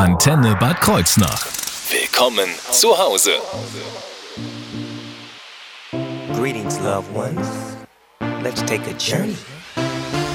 Antenne Bad Kreuznach. Willkommen zu Hause. Greetings, loved ones. Let's take a journey